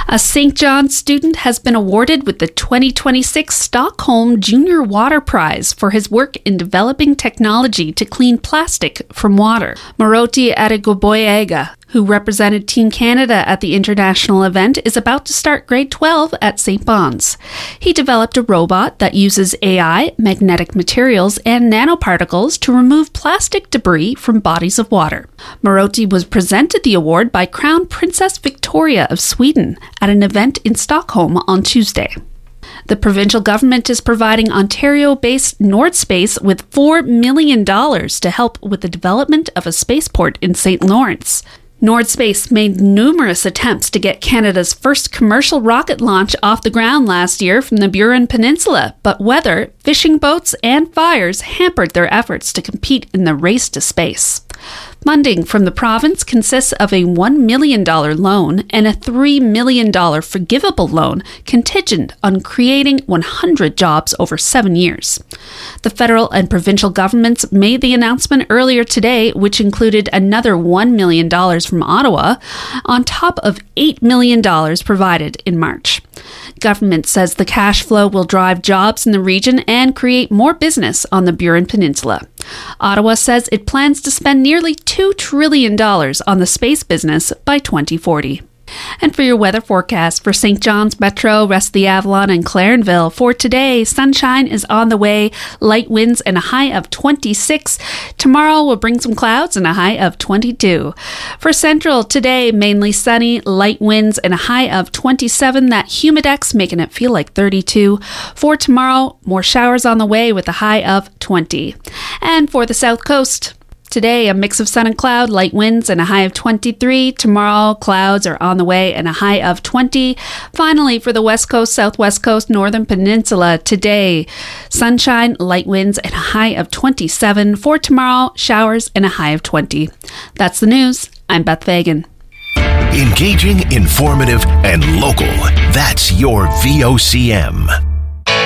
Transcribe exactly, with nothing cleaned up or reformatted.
A Saint John's student has been awarded with the twenty twenty-six Stockholm Junior Water Prize for his work in developing technology to clean plastic from water. Maroti Adegboyega, who represented Team Canada at the international event, is about to start grade twelve at Saint Bon's. He developed a robot that uses A I, magnetic materials, and nanoparticles to remove plastic debris from bodies of water. Maroti was presented the award by Crown Princess Victoria of Sweden at an event in Stockholm on Tuesday. The provincial government is providing Ontario-based Nordspace with four million dollars to help with the development of a spaceport in Saint Lawrence. Nordspace made numerous attempts to get Canada's first commercial rocket launch off the ground last year from the Burin Peninsula, but weather, fishing boats, and fires hampered their efforts to compete in the race to space. Funding from the province consists of a one million dollars loan and a three million dollars forgivable loan contingent on creating one hundred jobs over seven years. The federal and provincial governments made the announcement earlier today, which included another one million dollars from Ottawa, on top of eight million dollars provided in March. Government says the cash flow will drive jobs in the region and create more business on the Burin Peninsula. Ottawa says it plans to spend nearly two trillion dollars on the space business by twenty forty. And for your weather forecast for Saint John's Metro, Rest of the Avalon, and Clarenville, for today, sunshine is on the way, light winds and a high of twenty-six. Tomorrow will bring some clouds and a high of twenty-two. For Central, today, mainly sunny, light winds and a high of twenty-seven. That humidex making it feel like thirty-two. For tomorrow, more showers on the way with a high of twenty. And for the South Coast, today, a mix of sun and cloud, light winds, and a high of twenty-three. Tomorrow, clouds are on the way and a high of twenty. Finally, for the West Coast, Southwest Coast, Northern Peninsula, today, sunshine, light winds, and a high of twenty-seven. For tomorrow, showers and a high of twenty. That's the news. I'm Beth Fagan. Engaging, informative, and local. That's your V O C M.